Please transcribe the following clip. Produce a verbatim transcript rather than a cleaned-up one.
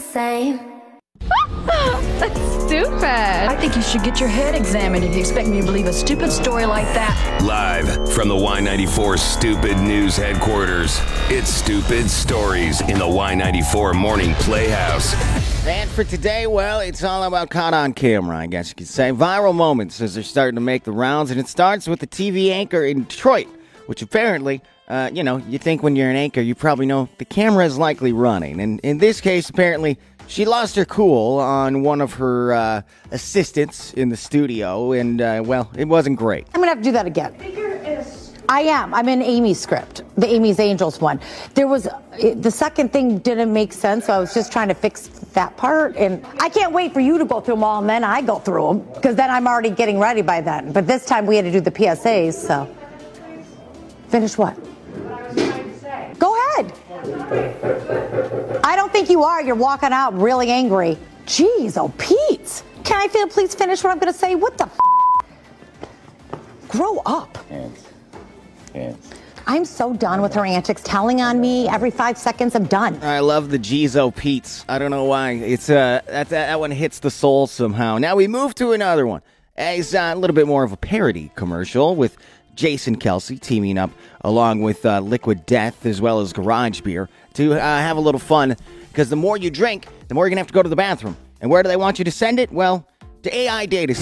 same. That's stupid. I think you should get your head examined if you expect me to believe a stupid story like that. Live from the Y ninety-four Stupid News headquarters, it's Stupid Stories in the Y ninety-four Morning Playhouse. And for today, well, it's all about caught on camera, I guess you could say. Viral moments as they're starting to make the rounds, and it starts with the T V anchor in Detroit, which apparently, uh, you know, you think when you're an anchor, you probably know the camera is likely running. And in this case, apparently, she lost her cool on one of her uh, assistants in the studio, and, uh, well, it wasn't great. I'm going to have to do that again. I am. I'm in Amy's script, the Amy's Angels one. There was, it, the second thing didn't make sense, so I was just trying to fix that part. And I can't wait for you to go through them all, and then I go through them, because then I'm already getting ready by then. But this time we had to do the P S As, so. Finish what? Go ahead. I don't think you are. You're walking out really angry. Jeez, oh, Pete. Can I feel, please finish what I'm going to say? What the f***? Grow up. Yes. Yes. I'm so done with her antics, telling on me every five seconds. I'm done. I love the Jeez-O Pete's. I don't know why. It's uh, that, that one hits the soul somehow. Now we move to another one. It's uh, a little bit more of a parody commercial with Jason Kelsey teaming up along with uh, Liquid Death as well as Garage Beer to uh, have a little fun, because the more you drink, the more you're going to have to go to the bathroom. And where do they want you to send it? Well, to A I data